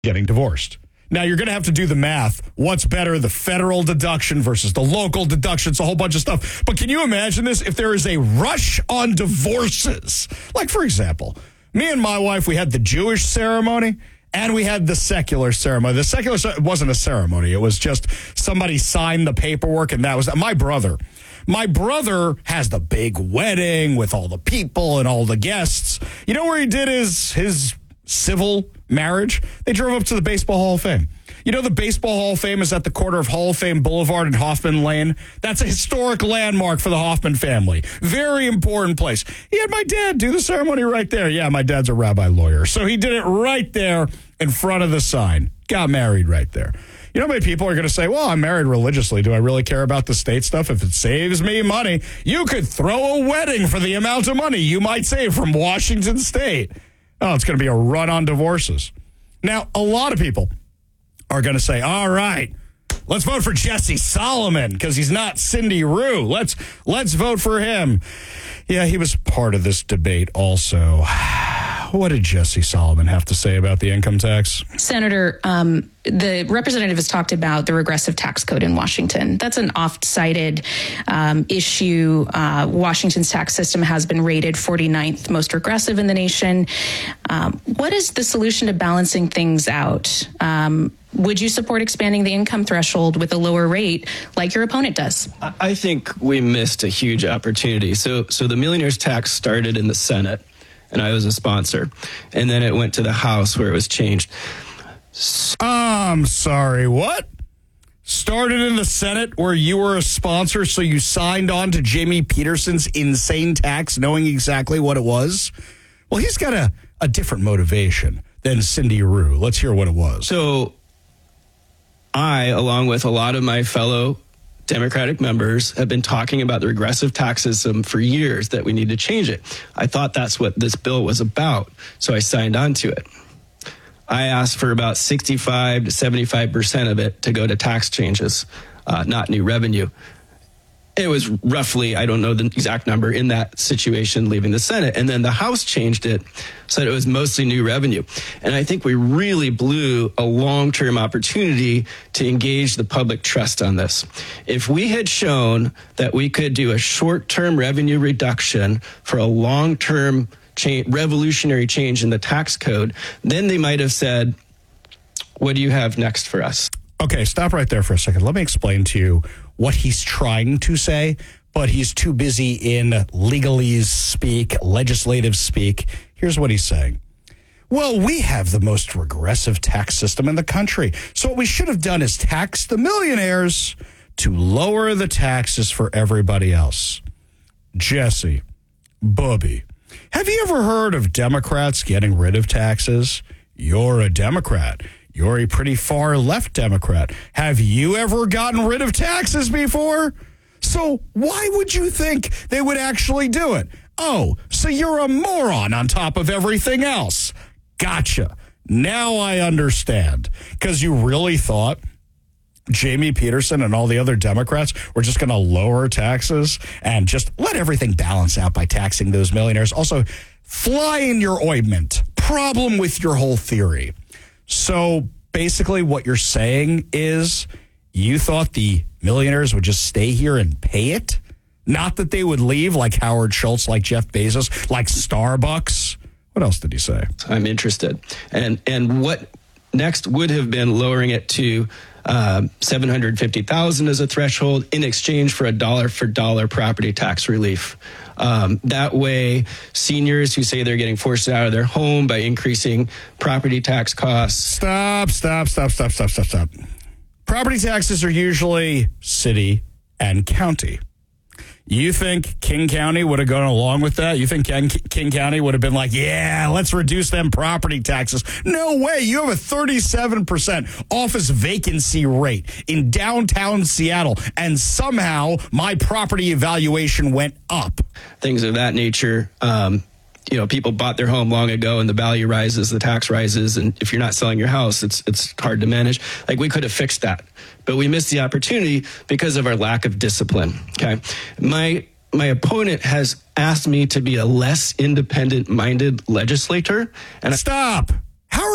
getting divorced. Now, you're going to have to do the math. What's better, the federal deduction versus the local deductions, a whole bunch of stuff. But can you imagine this? If there is a rush on divorces, like, for example, me and my wife, we had the Jewish ceremony and we had the secular ceremony. The secular wasn't a ceremony. It was just somebody signed the paperwork, and that was my brother. My brother has the big wedding with all the people and all the guests. You know where he did his civil marriage? They drove up to the Baseball Hall of Fame. You know, the Baseball Hall of Fame is at the corner of Hall of Fame Boulevard and Hoffman Lane. That's a historic landmark for the Hoffman family. Very important place. He had my dad do the ceremony right there. Yeah, my dad's a rabbi lawyer. So he did it right there in front of the sign. Got married right there. You know how many people are going to say, well, I'm married religiously. Do I really care about the state stuff? If it saves me money, you could throw a wedding for the amount of money you might save from Washington State. Oh, it's going to be a run on divorces. Now, a lot of people are going to say, all right, let's vote for Jesse Solomon because he's not Cindy Rue. Let's vote for him. Yeah, he was part of this debate also. What did Jesse Solomon have to say about the income tax? Senator, the representative has talked about the regressive tax code in Washington. That's an oft-cited issue. Washington's tax system has been rated 49th most regressive in the nation. What is the solution to balancing things out? Would you support expanding the income threshold with a lower rate like your opponent does? I think we missed a huge opportunity. So the millionaire's tax started in the Senate, and I was a sponsor. And then it went to the House where it was changed. I'm sorry, what? Started in the Senate where you were a sponsor, so you signed on to Jamie Peterson's insane tax knowing exactly what it was? Well, he's got a different motivation than Cindy Rue. Let's hear what it was. So I, along with a lot of my fellow Democratic members, have been talking about the regressive tax system for years, that we need to change it. I thought that's what this bill was about, so I signed on to it. I asked for about 65 to 75% of it to go to tax changes, not new revenue. It was roughly, I don't know the exact number, in that situation leaving the Senate. And then the House changed it so that it was mostly new revenue. And I think we really blew a long-term opportunity to engage the public trust on this. If we had shown that we could do a short-term revenue reduction for a long-term revolutionary change in the tax code, then they might have said, what do you have next for us? Okay, stop right there for a second. Let me explain to you what he's trying to say, but he's too busy in legalese speak, legislative speak. Here's what he's saying. Well, we have the most regressive tax system in the country. So what we should have done is tax the millionaires to lower the taxes for everybody else. Jesse, Bubby, have you ever heard of Democrats getting rid of taxes? You're a Democrat. You're a pretty far left Democrat. Have you ever gotten rid of taxes before? So why would you think they would actually do it? Oh, so you're a moron on top of everything else. Gotcha. Now I understand. Because you really thought Jamie Peterson and all the other Democrats were just going to lower taxes and just let everything balance out by taxing those millionaires. Also, fly in your ointment. Problem with your whole theory. So basically what you're saying is you thought the millionaires would just stay here and pay it? Not that they would leave like Howard Schultz, like Jeff Bezos, like Starbucks? What else did he say? I'm interested. And what next would have been lowering it to $750,000 as a threshold in exchange for a dollar-for-dollar property tax relief. That way, seniors who say they're getting forced out of their home by increasing property tax costs. Stop. Property taxes are usually city and county. You think King County would have gone along with that? You think King County would have been like, yeah, let's reduce them property taxes? No way. You have a 37% office vacancy rate in downtown Seattle, and somehow my property evaluation went up. Things of that nature. People bought their home long ago and the value rises, the tax rises. And if you're not selling your house, it's hard to manage. Like, we could have fixed that, but we missed the opportunity because of our lack of discipline. Okay. My opponent has asked me to be a less independent minded legislator. And stop. How are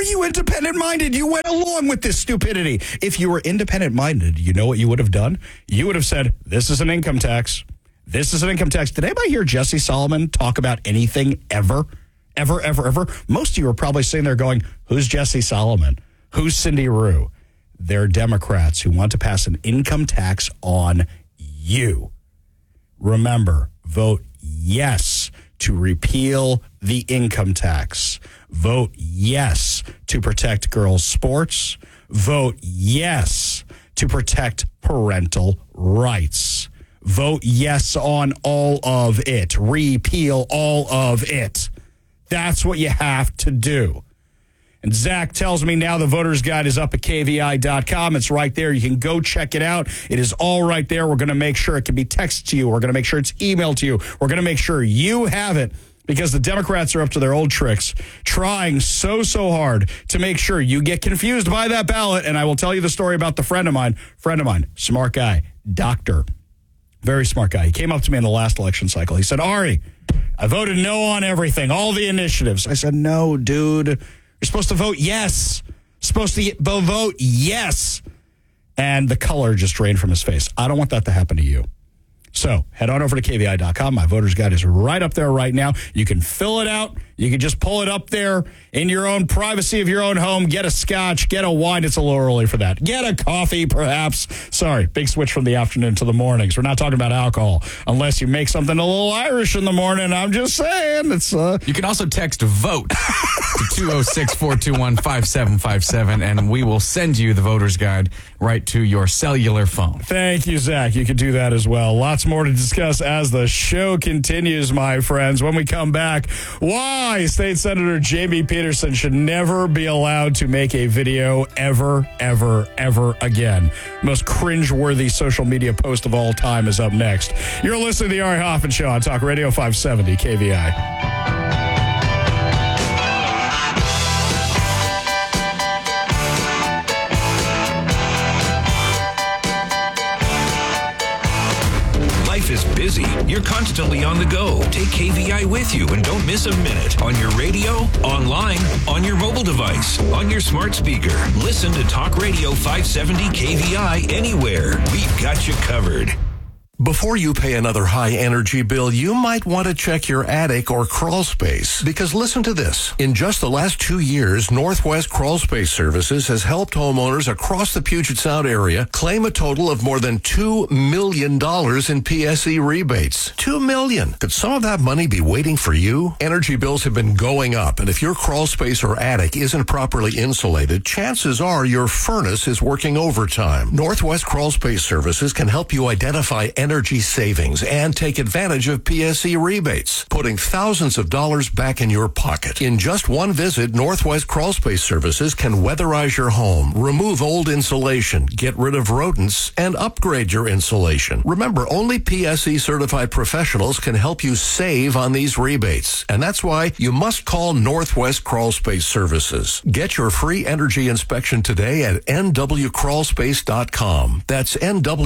you independent-minded? You went along with this stupidity. If you were independent-minded, you know what you would have done? You would have said, this is an income tax. This is an income tax. Did anybody hear Jesse Solomon talk about anything ever? Ever? Most of you are probably sitting there going, who's Jesse Solomon? Who's Cindy Rue? They're Democrats who want to pass an income tax on you. Remember, vote yes to repeal the income tax. Vote yes to protect girls' sports. Vote yes to protect parental rights. Vote yes on all of it. Repeal all of it. That's what you have to do. And Zach tells me now the voter's guide is up at KVI.com. It's right there. You can go check it out. It is all right there. We're going to make sure it can be texted to you. We're going to make sure it's emailed to you. We're going to make sure you have it because the Democrats are up to their old tricks, trying so hard to make sure you get confused by that ballot. And I will tell you the story about the friend of mine, smart guy, doctor, very smart guy. He came up to me in the last election cycle. He said, Ari, I voted no on everything, all the initiatives. I said, no, dude. You're supposed to vote yes. Supposed to vote yes. And the color just drained from his face. I don't want that to happen to you. So head on over to KVI.com. My voter's guide is right up there right now. You can fill it out. You can just pull it up there in your own privacy of your own home. Get a scotch, get a wine. It's a little early for that. Get a coffee, perhaps. Sorry, big switch from the afternoon to the mornings. We're not talking about alcohol unless you make something a little Irish in the morning. I'm just saying. It's You can also text VOTE to 206-421-5757, and we will send you the voter's guide right to your cellular phone. Thank you, Zach. You can do that as well. Lots more to discuss as the show continues, my friends. When we come back, why State Senator Jamie Peterson should never be allowed to make a video ever again. Most cringeworthy social media post of all time is up next. You're listening to the Ari Hoffman Show on Talk Radio 570 KVI. Is busy. You're constantly on the go. Take KVI with you and don't miss a minute. On your radio, online, on your mobile device, on your smart speaker. Listen to Talk Radio 570 KVI anywhere. We've got you covered. Before you pay another high-energy bill, you might want to check your attic or crawl space. Because listen to this. In just the last 2 years, Northwest Crawl Space Services has helped homeowners across the Puget Sound area claim a total of more than $2 million in PSE rebates. $2 million. Could some of that money be waiting for you? Energy bills have been going up, and if your crawl space or attic isn't properly insulated, chances are your furnace is working overtime. Northwest Crawl Space Services can help you identify energy savings and take advantage of PSE rebates, putting thousands of dollars back in your pocket. In just one visit, Northwest Crawl Space Services can weatherize your home, remove old insulation, get rid of rodents, and upgrade your insulation. Remember, only PSE certified professionals can help you save on these rebates, and that's why you must call Northwest Crawl Space Services. Get your free energy inspection today at nwcrawlspace.com. That's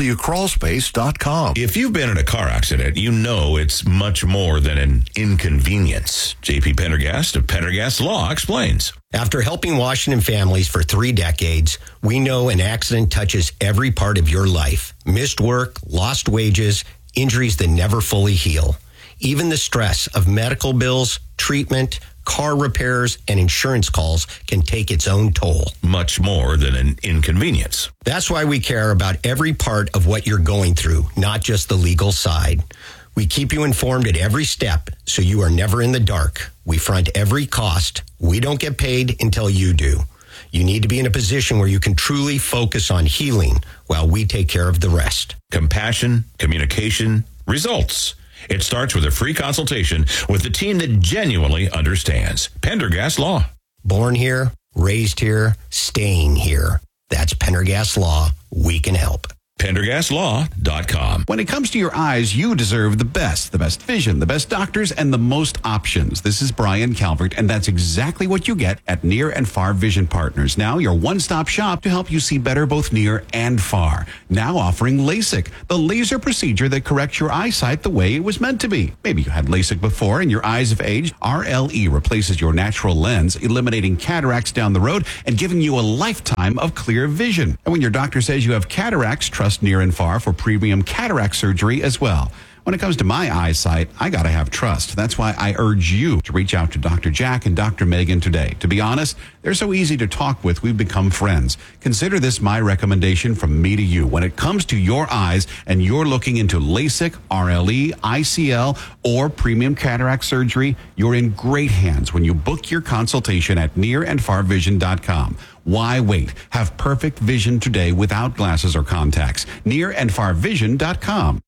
nwcrawlspace.com. If you've been in a car accident, you know it's much more than an inconvenience. JP Pendergast of Pendergast Law explains. After helping Washington families for 3 decades, we know an accident touches every part of your life. Missed work, lost wages, injuries that never fully heal. Even the stress of medical bills, treatment, car repairs, and insurance calls can take its own toll. Much more than an inconvenience. That's why we care about every part of what you're going through, not just the legal side. We keep you informed at every step so you are never in the dark. We front every cost. We don't get paid until you do. You need to be in a position where you can truly focus on healing while we take care of the rest. Compassion, communication, results. It starts with a free consultation with the team that genuinely understands. Pendergast Law. Born here, raised here, staying here. That's Pendergast Law. We can help. PendergastLaw.com. When it comes to your eyes, you deserve the best vision, the best doctors, and the most options. This is Brian Calvert, and that's exactly what you get at Near and Far Vision Partners. Now, your one-stop shop to help you see better both near and far. Now offering LASIK, the laser procedure that corrects your eyesight the way it was meant to be. Maybe you had LASIK before and your eyes have aged. RLE replaces your natural lens, eliminating cataracts down the road and giving you a lifetime of clear vision. And when your doctor says you have cataracts, trust Near and Far for premium cataract surgery as well. When it comes to my eyesight, I gotta have trust. That's why I urge you to reach out to Dr. Jack and Dr. Megan today. To be honest, they're so easy to talk with, we've become friends. Consider this my recommendation from me to you. When it comes to your eyes and you're looking into LASIK, RLE, ICL, or premium cataract surgery, you're in great hands when you book your consultation at nearandfarvision.com. Why wait? Have perfect vision today without glasses or contacts. Nearandfarvision.com.